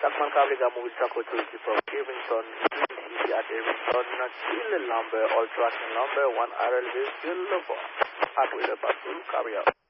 Takman Kabliga Movie Sako Tuesday from Irvington, Easy at Irvington, Chile Lumber, All Tracking Lumber, 1 RLV, Silver, Hot with a Basul, carry out.